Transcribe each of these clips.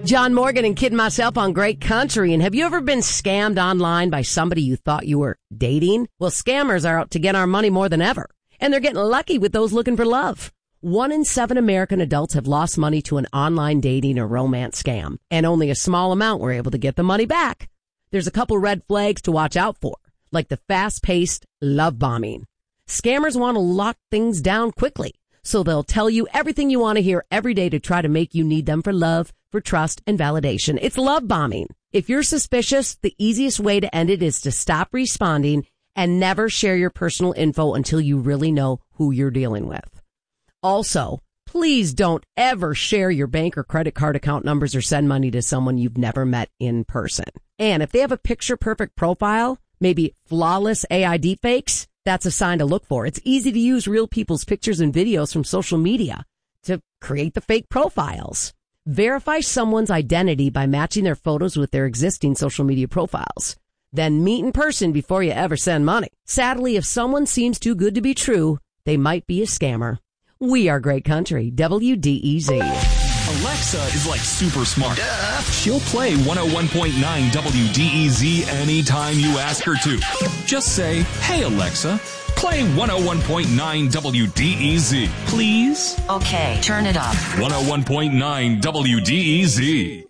John Morgan and Kidding Myself on Great Country. And have you ever been scammed online by somebody you thought you were dating? Well, scammers are out to get our money more than ever. And they're getting lucky with those looking for love. 1 in 7 American adults have lost money to an online dating or romance scam. And only a small amount were able to get the money back. There's a couple red flags to watch out for, like the fast-paced love bombing. Scammers want to lock things down quickly. So they'll tell you everything you want to hear every day to try to make you need them for love, for trust, and validation. It's love bombing. If you're suspicious, the easiest way to end it is to stop responding and never share your personal info until you really know who you're dealing with. Also, please don't ever share your bank or credit card account numbers or send money to someone you've never met in person. And if they have a picture-perfect profile, maybe flawless AI deepfakes, that's a sign to look for. It's easy to use real people's pictures and videos from social media to create the fake profiles. Verify someone's identity by matching their photos with their existing social media profiles. Then meet in person before you ever send money. Sadly, if someone seems too good to be true, they might be a scammer. We are Great Country, WDEZ. Alexa is like super smart. She'll play 101.9 WDEZ anytime you ask her to. Just say, "Hey Alexa, play 101.9 WDEZ, please." Okay, turn it up. 101.9 WDEZ.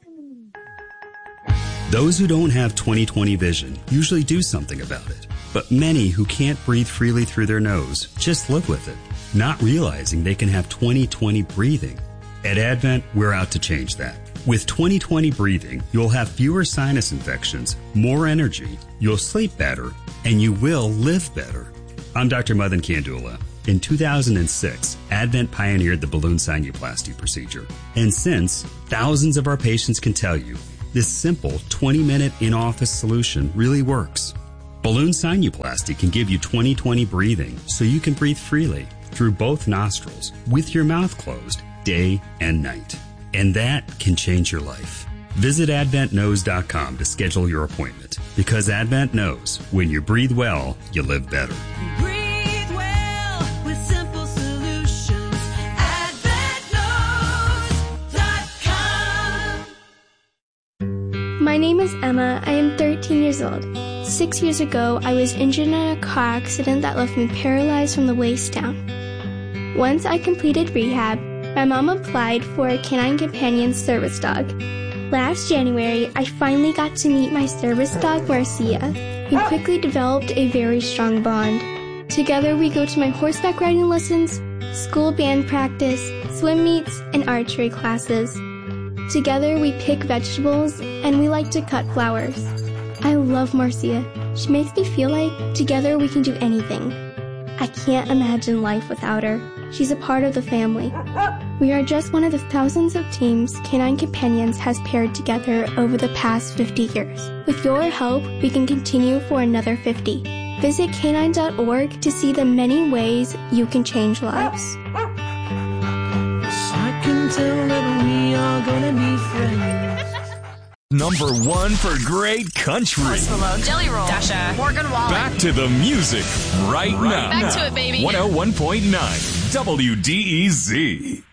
Those who don't have 20/20 vision usually do something about it. But many who can't breathe freely through their nose just live with it, not realizing they can have 20/20 breathing. At Advent, we're out to change that. With 20/20 breathing, you'll have fewer sinus infections, more energy, you'll sleep better, and you will live better. I'm Dr. Madan Kandula. In 2006, Advent pioneered the balloon sinuplasty procedure. And since, thousands of our patients can tell you, this simple 20-minute in-office solution really works. Balloon sinuplasty can give you 20/20 breathing so you can breathe freely through both nostrils with your mouth closed day and night. And that can change your life. Visit AdventKnows.com to schedule your appointment, because Advent knows when you breathe well, you live better. Breathe well with simple solutions. AdventKnows.com. My name is Emma. I am 13 years old. 6 years ago, I was injured in a car accident that left me paralyzed from the waist down. Once I completed rehab, my mom applied for a Canine Companion service dog. Last January, I finally got to meet my service dog, Marcia. We quickly developed a very strong bond. Together, we go to my horseback riding lessons, school band practice, swim meets, and archery classes. Together, we pick vegetables, and we like to cut flowers. I love Marcia. She makes me feel like together we can do anything. I can't imagine life without her. She's a part of the family. We are just one of the thousands of teams Canine Companions has paired together over the past 50 years. With your help, we can continue for another 50. Visit canine.org to see the many ways you can change lives. I can tell that we are gonna be friends. Number 1 for Great Country. Post Malone, Jelly Roll, Dasha, Morgan Wallen. Back to the music right now. Back to it, baby. 101.9 WDEZ.